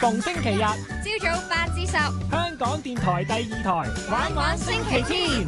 逢星期日朝早8至10， 香港電台第2台玩玩星期天。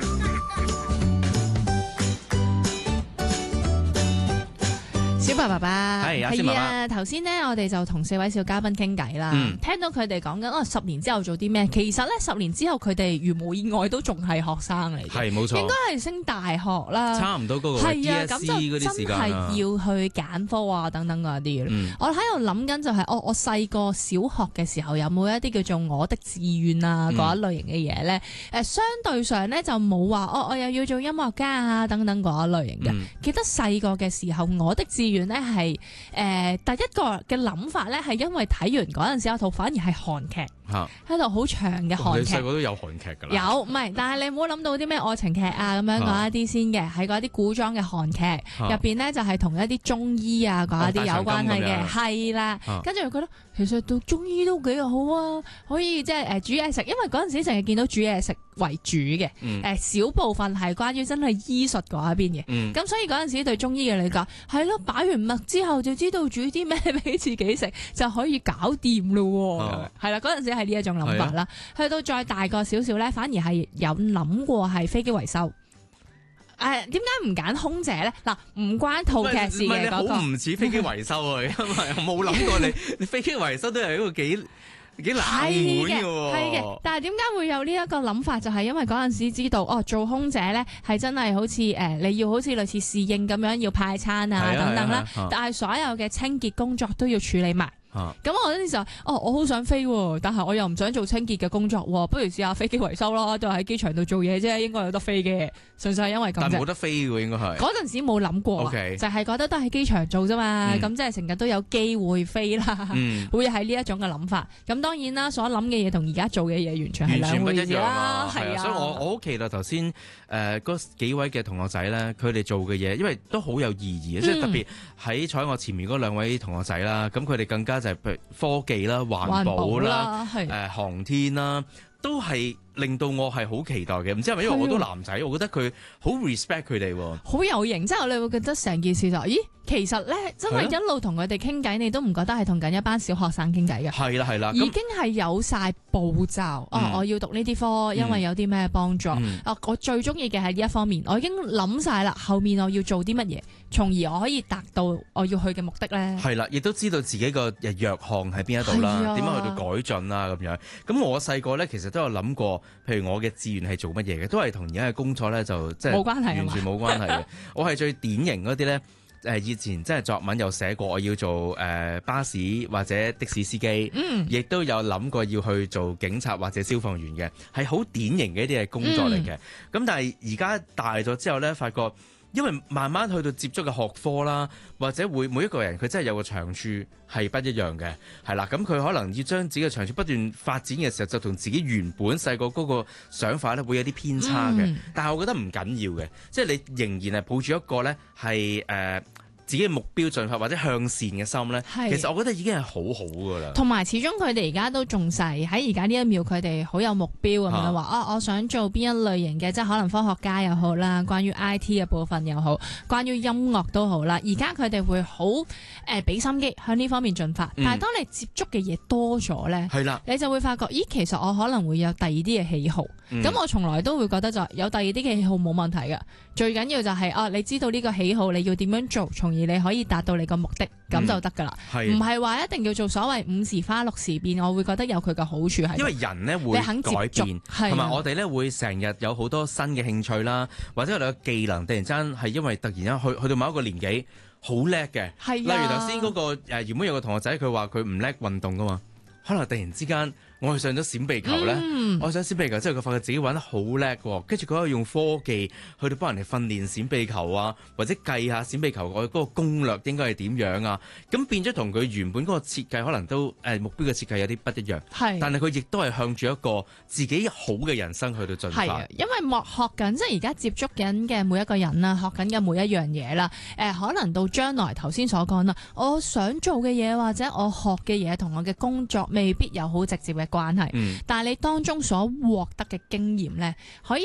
小白爸爸係阿小爸爸啊！頭先呢，我哋就同4位小嘉賓傾偈啦，聽到佢哋講緊10年之後做啲咩？其實咧10年之後佢哋如無意外都仲係學生嚟嘅， 係冇錯， 應該係升大學啦， 差唔多嗰個係啊，咁 DSE 嗰就真啲時間係要去揀科啊等等嗰啲嘅。我喺度諗緊就係我細個小學嘅時候有冇一啲叫做我的志願啊嗰一類型嘅嘢咧？相對上咧就冇話我又要做音樂家啊等等嗰一類型嘅。記得細個嘅時候我的志願咧係第一個嘅諗法咧係因為睇完嗰陣時有套反而係韓劇，喺度好長嘅韓劇。 你細個都有韓劇㗎啦？ 有，唔係，但係你唔好諗到啲咩愛情劇啊咁樣嗰一啲先嘅，係嗰一啲古裝嘅韓劇入邊咧就係同一啲中醫啊嗰一啲有關係嘅，係啦。跟住又覺得其實讀中醫都幾好啊，可以即係煮嘢食，因為嗰陣時成日見到煮嘢食為主嘅，少部分係關於真係醫術嗰一邊嘅。咁所以嗰陣時對中醫嘅理解係咯，擺完脈之後就知道煮啲咩俾自己食就可以搞掂咯。係啦，嗰陣時係呢一種諗法啦。去到再大個少少咧，反而係有諗過係飛機維修。點解唔揀空姐咧？嗱，唔關套劇事嘅嗰個。 好唔似飛機維修啊，因為我冇諗過你飛機維修都係一個幾冷門嘅喎。 係嘅，但係點解會有呢一個諗法？就係因為嗰陣時知道做空姐咧係真係好似你要好似類似侍應咁樣要派餐啊等等啦，但係所有嘅清潔工作都要處理埋。咁我嗰陣時就我好想飛，但係我又唔想做清潔嘅工作，不如試下飛機維修咯，都係喺機場度做嘢啫，應該有得飛嘅，純粹係因為咁啫。 但冇得飛嘅應該係。 嗰陣時冇諗過，就係覺得都喺機場做啫嘛，咁即係成日都有機會飛啦，會係呢一種嘅諗法。咁當然啦，所諗嘅嘢同而家做嘅嘢完全係兩回事啦，係啊。 所以我好期待頭先嗰幾位嘅同學仔咧，佢哋做嘅嘢，因為都好有意義，即係特別喺坐喺我前面嗰兩位同學仔啦，咁佢哋更加就係譬如科技啦、環保啦、航天啦，都係令到我係好期待嘅。唔知係咪因為我都男仔，我覺得佢好 respect 佢哋喎，好有型。之後你會覺得成件事就咦，其實咧真係一路同佢哋傾偈，你都唔覺得係同緊一班小學生傾偈嘅。 係啦係啦， 已經係有晒步驟。我要讀呢啲科，因為有啲咩幫助。我最中意嘅係呢一方面，我已經諗晒啦，後面我要做啲乜嘢，從而我可以達到我要去嘅目的咧。 係啦，亦都知道自己個弱項喺邊一度啦，點樣去到改進啦咁樣。咁我細個咧其實都有諗過，譬如我嘅志願係做乜嘢嘅，都係同而家嘅工作咧就即係冇關係， 完全冇關係嘅。我係最典型嗰啲咧。以前真係作文有寫過，我要做巴士或者的士司機，亦都有諗過要去做警察或者消防員嘅，係好典型嘅一啲嘅工作嚟嘅。咁但係而家大咗之後咧，發覺因為慢慢去到接觸嘅學科啦，或者會每一個人佢真係有個長處係不一樣嘅，係啦。咁佢可能要將自己嘅長處不斷發展嘅時候，就同自己原本細個嗰個想法咧會有啲偏差嘅。但係我覺得唔緊要嘅，即係你仍然係抱住一個咧係自己嘅目標進發或者向善嘅心咧，其實我覺得已經係好好㗎啦。 同埋始終佢哋而家都仲細，喺而家呢一秒佢哋好有目標咁樣話我想做邊一類型嘅，即係可能科學家又好啦，關於 IT 嘅部分又好，關於音樂都好啦。而家佢哋會好俾心機向呢方面進發。但係當你接觸嘅嘢多咗咧，你就會發覺，咦，其實我可能會有第二啲嘅喜好。咁我從來都會覺得就有第二啲嘅喜好冇問題嘅，最緊要就係你知道呢個喜好你要點樣做，從而你可以達到你個目的，咁就得噶啦。唔係話一定要做所謂5時花6時變，我會覺得有佢嘅好處係。因為人咧會改變，同埋我哋咧會成日有好多新嘅興趣啦，或者我哋嘅技能突然間係因為突然間去到某一個年紀好叻嘅，例如頭先嗰個原本有個同學仔佢話佢唔叻運動噶嘛，可能突然之間。我去上咗閃避球咧，我上閃避球之後，佢發覺自己玩得好叻喎，跟住佢可以用科技去到幫人哋訓練閃避球啊，或者計下閃避球嗰個攻略應該係點樣啊，咁變咗同佢原本嗰個設計可能都目標嘅設計有啲不一樣，但係佢亦都係向住一個自己好嘅人生去到進發。 因為學緊即係而家接觸緊嘅每一個人啦，學緊嘅每一樣嘢啦，可能到將來頭先所講啦，我想做嘅嘢或者我學嘅嘢同我嘅工作未必有好直接嘅關係，但係你當中所獲得嘅經驗咧，可以